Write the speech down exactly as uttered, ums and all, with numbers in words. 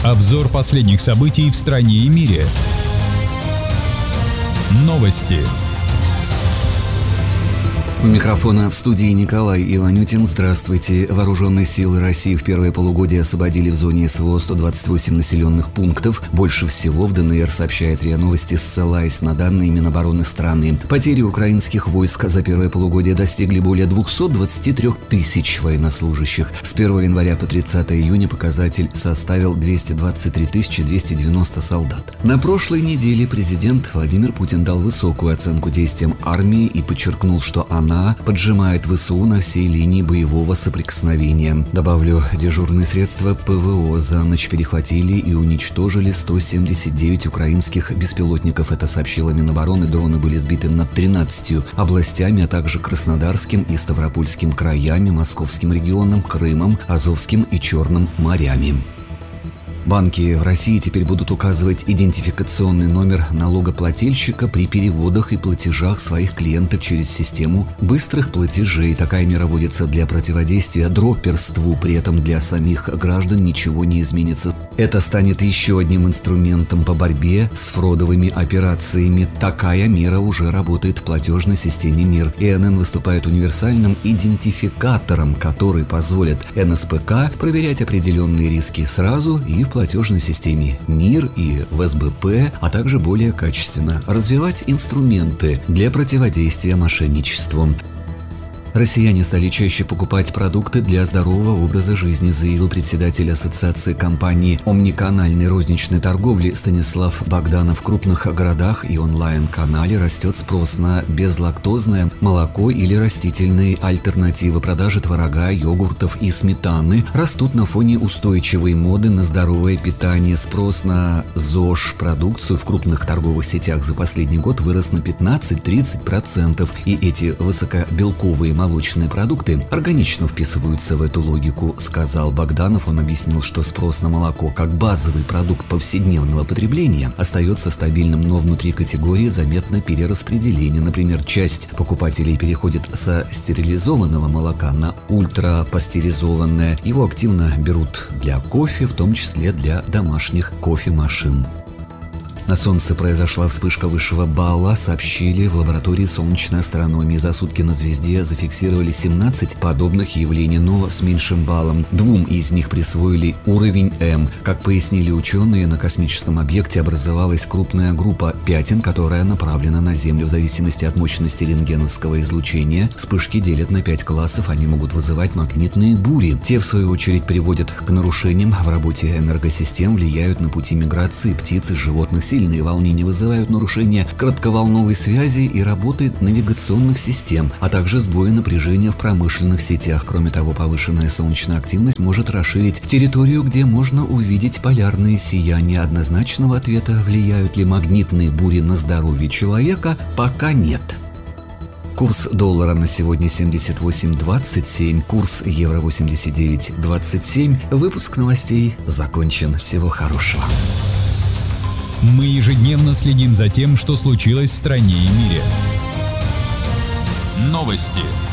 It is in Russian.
Обзор последних событий в стране и мире. Новости. У микрофона в студии Николай Иванютин. Здравствуйте. Вооруженные силы России в первое полугодие освободили в зоне СВО сто двадцать восемь населенных пунктов. Больше всего в ДНР, сообщает РИА Новости, ссылаясь на данные Минобороны страны. Потери украинских войск за первое полугодие достигли более двухсот двадцати трёх тысяч военнослужащих. С первого января по тридцатое июня показатель составил двести двадцать три тысячи двести девяносто солдат. На прошлой неделе президент Владимир Путин дал высокую оценку действиям армии и подчеркнул, что она поджимает ВСУ на всей линии боевого соприкосновения. Добавлю, дежурные средства ПВО за ночь перехватили и уничтожили сто семьдесят девять украинских беспилотников. Это сообщила Минобороны. Дроны были сбиты над тринадцатью областями, а также Краснодарским и Ставропольским краями, Московским регионом, Крымом, Азовским и Черным морями. Банки в России теперь будут указывать идентификационный номер налогоплательщика при переводах и платежах своих клиентов через систему быстрых платежей. Такая мера вводится для противодействия дропперству, при этом для самих граждан ничего не изменится. Это станет еще одним инструментом по борьбе с фродовыми операциями. Такая мера уже работает в платежной системе МИР. ИНН выступает универсальным идентификатором, который позволит эн эс пэ ка проверять определенные риски сразу и в платежной системе МИР и в эс бэ пэ, а также более качественно развивать инструменты для противодействия мошенничеству. Россияне стали чаще покупать продукты для здорового образа жизни, заявил председатель Ассоциации компаний омниканальной розничной торговли Станислав Богданов. В крупных городах и онлайн-канале растет спрос на безлактозное молоко или растительные альтернативы. Продажи творога, йогуртов и сметаны растут на фоне устойчивой моды на здоровое питание. Спрос на ЗОЖ-продукцию в крупных торговых сетях за последний год вырос на пятнадцать-тридцать процентов. И эти высокобелковые молоко молочные продукты органично вписываются в эту логику, сказал Богданов. Он объяснил, что спрос на молоко как базовый продукт повседневного потребления остается стабильным, но внутри категории заметно перераспределение. Например, часть покупателей переходит со стерилизованного молока на ультрапастеризованное. Его активно берут для кофе, в том числе для домашних кофемашин. На Солнце произошла вспышка высшего балла, сообщили в лаборатории солнечной астрономии. За сутки на звезде зафиксировали семнадцать подобных явлений, но с меньшим баллом. Двум из них присвоили уровень М. Как пояснили ученые, на космическом объекте образовалась крупная группа пятен, которая направлена на Землю. В зависимости от мощности рентгеновского излучения вспышки делят на пять классов. Они могут вызывать магнитные бури. Те, в свою очередь, приводят к нарушениям в работе энергосистем, влияют на пути миграции птиц и животных. Сильные волнения вызывают нарушение кратковолновой связи и работы навигационных систем, а также сбои напряжения в промышленных сетях. Кроме того, повышенная солнечная активность может расширить территорию, где можно увидеть полярные сияния. Однозначного ответа, влияют ли магнитные бури на здоровье человека, пока нет. Курс доллара на сегодня семьдесят восемь двадцать семь, курс евро восемьдесят девять двадцать семь. Выпуск новостей закончен. Всего хорошего. Мы ежедневно следим за тем, что случилось в стране и мире. Новости.